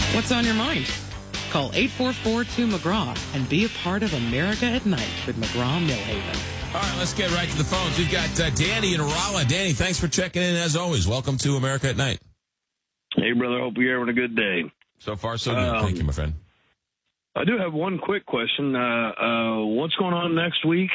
What's on your mind? Call 844-2-McGraw and be a part of America at Night with McGraw-Millhaven. All right, let's get right to the phones. We've got Danny in Rolla. Danny, thanks for checking in as always. Welcome to America at Night. Hey, brother. Hope you're having a good day. So far, so good. Thank you, my friend. I do have one quick question. What's going on next week?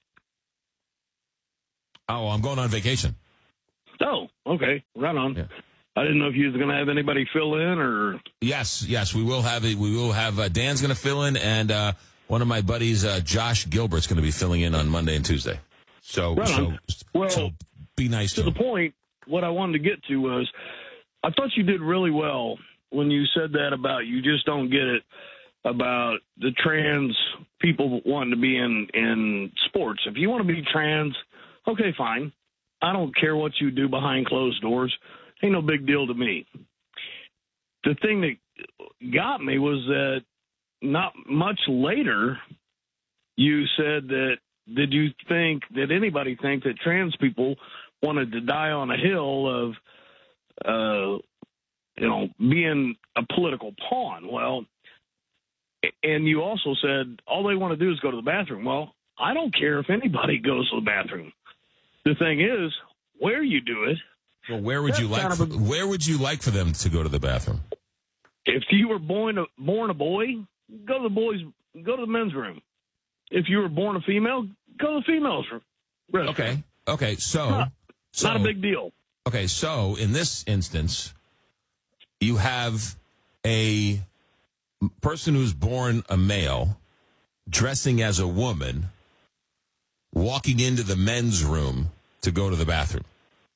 Oh, I'm going on vacation. Oh, okay. Right on. Yeah. I didn't know if you was going to have anybody fill in or. Yes, we will have it. We will have Dan's going to fill in, and one of my buddies, Josh Gilbert's going to be filling in on Monday and Tuesday. So be nice to the him. point. What I wanted to get to was, I thought you did really well when you said that about you just don't get it about the trans people wanting to be in sports. If you want to be trans, okay, fine. I don't care what you do behind closed doors. Ain't no big deal to me. The thing that got me was that not much later, you said that, did anybody think that trans people wanted to die on a hill of, being a political pawn? Well, and you also said all they want to do is go to the bathroom. Well, I don't care if anybody goes to the bathroom. The thing is, where you do it. Well, where would you like for them to go to the bathroom? If you were born a boy, go to the men's room. If you were born a female, go to the females' restroom. Okay. So not a big deal. Okay, so in this instance, you have a person who's born a male dressing as a woman walking into the men's room to go to the bathroom.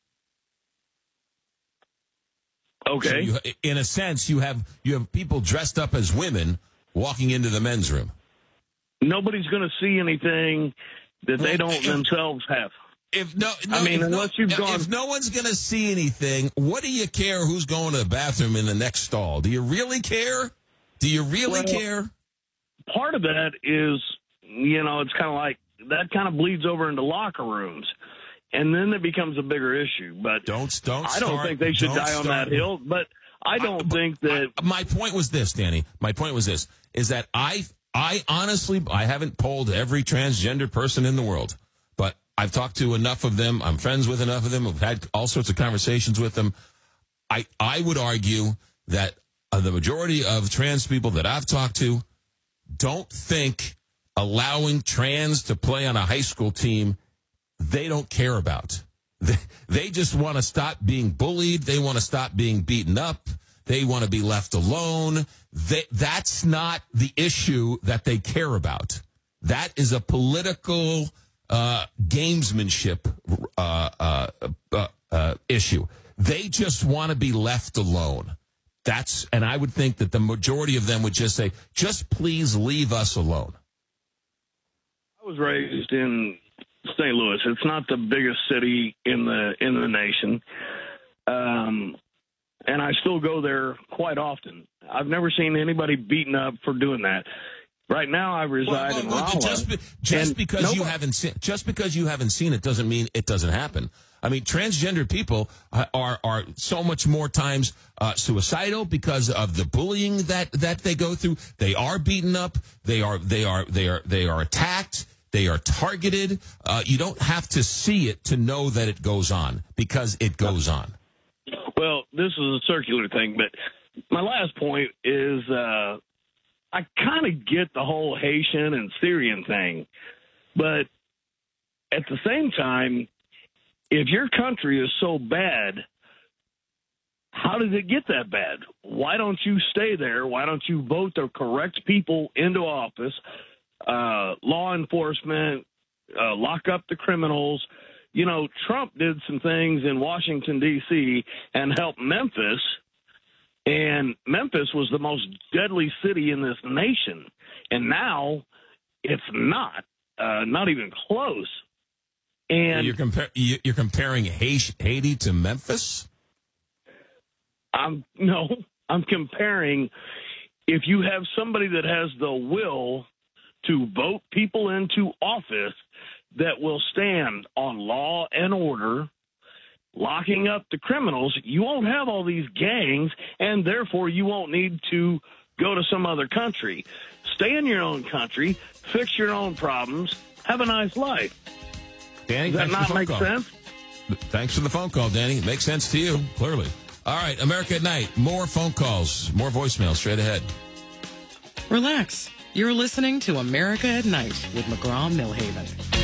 Okay. So in a sense, you have people dressed up as women walking into the men's room. Nobody's going to see anything that they don't themselves have. If no one's going to see anything, what do you care who's going to the bathroom in the next stall? Do you really care? Care? Part of that is, it's kind of like that kind of bleeds over into locker rooms. And then it becomes a bigger issue. But I don't think they should die on that hill. But I don't think that. My point was this, Danny. My point was this: is that I honestly haven't polled every transgender person in the world, but I've talked to enough of them. I'm friends with enough of them. I've had all sorts of conversations with them. I would argue that the majority of trans people that I've talked to don't think allowing trans to play on a high school team they don't care about. They just want to stop being bullied. They want to stop being beaten up. They want to be left alone. That's not the issue that they care about. That is a political gamesmanship issue. They just want to be left alone. And I would think that the majority of them would just say, just please leave us alone. I was raised in St. Louis. It's not the biggest city in the nation. And I still go there quite often. I've never seen anybody beaten up for doing that. Right now, I reside in Rolla. Just because you haven't seen it doesn't mean it doesn't happen. I mean, transgender people are so much more times suicidal because of the bullying that they go through. They are beaten up. They are attacked. They are targeted. You don't have to see it to know that it goes on because it goes on. Well, this is a circular thing, but my last point is I kind of get the whole Haitian and Syrian thing, but at the same time, if your country is so bad, how did it get that bad? Why don't you stay there? Why don't you vote the correct people into office? Law enforcement, lock up the criminals. Trump did some things in Washington, D.C. and helped Memphis, and Memphis was the most deadly city in this nation. And now it's not even close. And you're comparing Haiti to Memphis? I'm comparing if you have somebody that has the will to vote people into office that will stand on law and order locking up the criminals, you won't have all these gangs, and therefore you won't need to go to some other country. Stay in your own country, fix your own problems, have a nice life. Danny, Does that not make sense? Thanks for the phone call, Danny. It makes sense to you, clearly. All right, America at Night. More phone calls, more voicemails straight ahead. Relax. You're listening to America at Night with McGraw-Milhaven.